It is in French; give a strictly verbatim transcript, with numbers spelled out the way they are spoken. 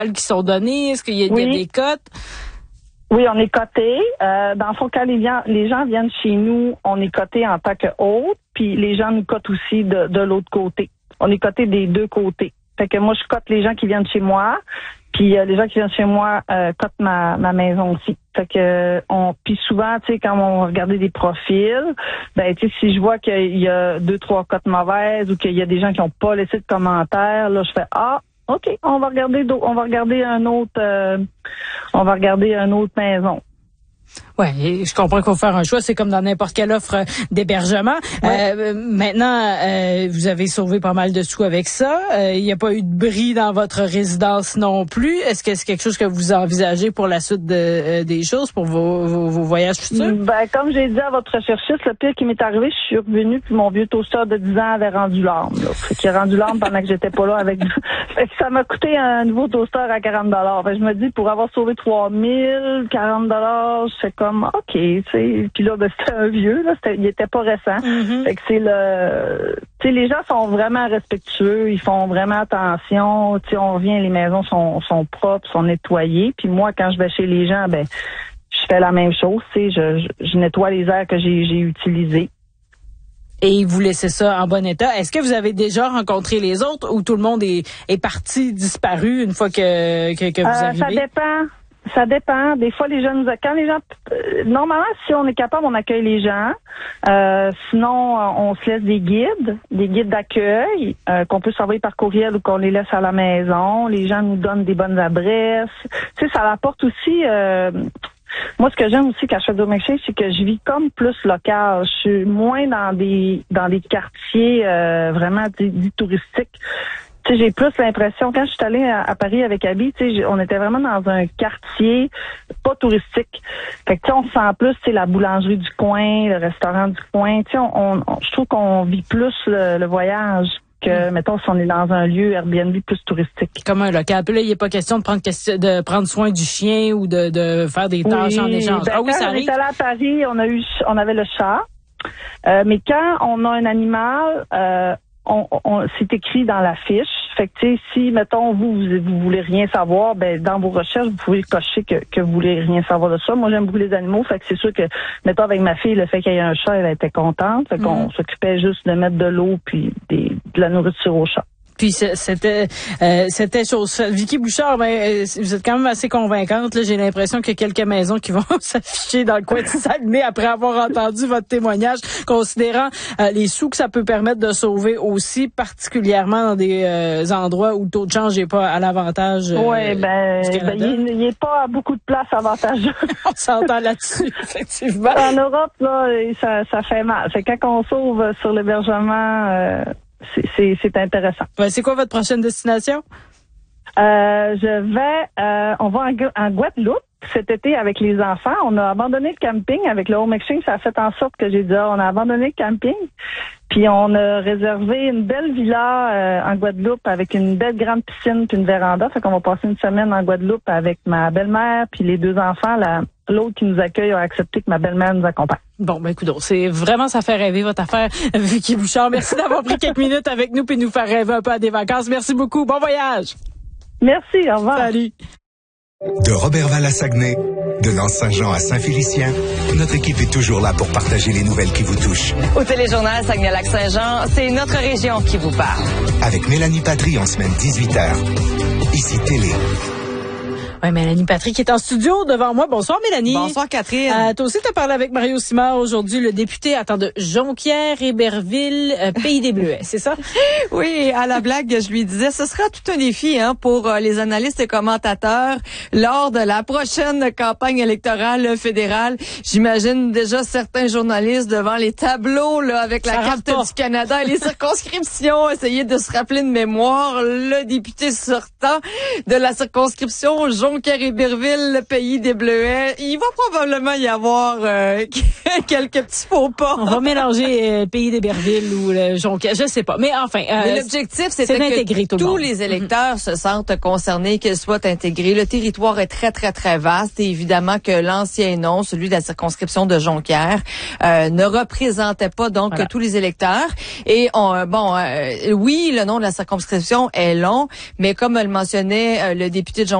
qui sont données? Est-ce qu'il y a, oui. il y a des cotes? Oui, on est coté. Euh, dans le fond, quand les, les gens viennent chez nous, on est coté en tant que hôte, puis les gens nous cotent aussi de, de l'autre côté. On est coté des deux côtés. Fait que moi, je cote les gens qui viennent chez moi, puis euh, les gens qui viennent chez moi euh, cotent ma, ma maison aussi. Fait que on, puis souvent, tu sais, quand on va regarder des profils, ben tu sais, si je vois qu'il y a deux, trois cotes mauvaises ou qu'il y a des gens qui n'ont pas laissé de commentaires, là, je fais ah. OK, on va regarder on va regarder un autre euh, on va regarder une autre maison. Oui, je comprends qu'il faut faire un choix. C'est comme dans n'importe quelle offre d'hébergement. Ouais. Euh, maintenant, euh, vous avez sauvé pas mal de sous avec ça. Euh, il n'y a pas eu de bris dans votre résidence non plus. Est-ce que c'est quelque chose que vous envisagez pour la suite de, euh, des choses, pour vos, vos, vos voyages futurs? Ben, comme j'ai dit à votre recherchiste, le pire qui m'est arrivé, je suis revenue, puis mon vieux toaster de dix ans avait rendu l'arme. Qui a rendu l'arme pendant que j'étais pas là avec. Fait que ça m'a coûté un nouveau toaster à quarante dollars. Fait que je me dis, pour avoir sauvé trois mille, quarante dollars, je fais comme OK, tu sais. Puis là, ben, c'était un vieux, là, c'était, il était pas récent. Mm-hmm. Fait que c'est le, tu sais, les gens sont vraiment respectueux, ils font vraiment attention. Tu sais, on revient, les maisons sont, sont propres, sont nettoyées. Puis moi, quand je vais chez les gens, ben, je fais la même chose, tu sais, je, je, je nettoie les airs que j'ai, j'ai utilisés. Et vous laissez ça en bon état. Est-ce que vous avez déjà rencontré les autres ou tout le monde est, est parti, disparu une fois que, que, que vous euh, arrivez? Ça dépend. Ça dépend. Des fois, les gens nous quand les gens, euh, normalement, si on est capable, on accueille les gens. Euh, sinon, on se laisse des guides, des guides d'accueil euh, qu'on peut s'envoyer par courriel ou qu'on les laisse à la maison. Les gens nous donnent des bonnes adresses. Tu sais, ça apporte aussi. Euh, moi, ce que j'aime aussi quand je fais du home exchange, c'est que je vis comme plus local. Je suis moins dans des dans des quartiers euh, vraiment dits, dits touristiques. Tu sais, j'ai plus l'impression, quand je suis allée à, à Paris avec Abby, tu sais, on était vraiment dans un quartier pas touristique. Fait que, tu sais, on sent plus, tu sais, la boulangerie du coin, le restaurant du coin. Tu sais, on, on, je trouve qu'on vit plus le, le voyage que, mmh. mettons, si on est dans un lieu Airbnb plus touristique. Comme un local. Puis là, il n'est pas question de prendre question, de prendre soin du chien ou de, de faire des tâches oui, en échange. Ben, ah oui, ça arrive. Quand on est allé à Paris, on a eu, on avait le chat. Euh, mais quand on a un animal, euh, On, on, c'est écrit dans la fiche. Fait que, tu sais, si, mettons, vous, vous, vous voulez rien savoir, ben, dans vos recherches, vous pouvez cocher que, que vous voulez rien savoir de ça. Moi, j'aime beaucoup les animaux. Fait que c'est sûr que, mettons, avec ma fille, le fait qu'il y ait un chat, elle était contente. Fait qu'on mmh. s'occupait juste de mettre de l'eau puis des, de la nourriture au chat. Puis c'était euh, c'était chose. Vicky Bouchard, ben vous êtes quand même assez convaincante. Là, j'ai l'impression qu'il y a quelques maisons qui vont s'afficher dans le coin de Saguenay après avoir entendu votre témoignage, considérant euh, les sous que ça peut permettre de sauver aussi, particulièrement dans des euh, endroits où le taux de change n'est pas à l'avantage. Euh, oui, ben, ben il n'est pas à beaucoup de place avantageux. On s'entend là-dessus, effectivement. En Europe, là, ça, ça fait mal. Fait que quand on sauve sur l'hébergement. Euh, C'est, c'est, c'est intéressant. Ouais, c'est quoi votre prochaine destination? Euh, je vais, euh, on va en, en Guadeloupe cet été avec les enfants. On a abandonné le camping avec le home exchange. Ça a fait en sorte que j'ai dit, ah, on a abandonné le camping. Puis on a réservé une belle villa euh, en Guadeloupe avec une belle grande piscine puis une véranda. Fait qu'on va passer une semaine en Guadeloupe avec ma belle-mère puis les deux enfants. La, l'autre qui nous accueille a accepté que ma belle-mère nous accompagne. Bon, ben écoute, c'est vraiment, ça fait rêver votre affaire, Vicky Bouchard. Merci d'avoir pris quelques minutes avec nous puis nous faire rêver un peu à des vacances. Merci beaucoup. Bon voyage. Merci. Au revoir. Salut. De Robertval à Saguenay, de Nance-Saint-Jean à Saint-Félicien, notre équipe est toujours là pour partager les nouvelles qui vous touchent. Au téléjournal Saguenay-Lac-Saint-Jean, c'est notre région qui vous parle. Avec Mélanie Patry en semaine dix-huit heures. Ici Télé. Oui, Mélanie Patry qui est en studio devant moi. Bonsoir, Mélanie. Bonsoir, Catherine. Euh, toi aussi, tu as parlé avec Mario Simard aujourd'hui, le député attends, de Jonquière, Héberville, euh, Pays des Bleuets, c'est ça? Oui, à la blague, je lui disais, ce sera tout un défi hein, pour euh, les analystes et commentateurs lors de la prochaine campagne électorale fédérale. J'imagine déjà certains journalistes devant les tableaux là avec la carte du Canada et les circonscriptions, essayer de se rappeler de mémoire le député sortant de la circonscription Jonquière Jonquière-Iberville, le pays des Bleuets. Il va probablement y avoir euh, quelques petits faux pas. On va mélanger euh, le pays d'Iberville ou le Jonquière, je sais pas. Mais enfin, euh, Mais l'objectif, c'était que tout tous les électeurs mm-hmm. se sentent concernés, qu'ils soient intégrés. Le territoire est très, très, très vaste et évidemment que l'ancien nom, celui de la circonscription de Jonquière, euh, ne représentait pas donc voilà. tous les électeurs. Et on, bon, euh, oui, le nom de la circonscription est long, mais comme le mentionnait euh, le député de Jonquière,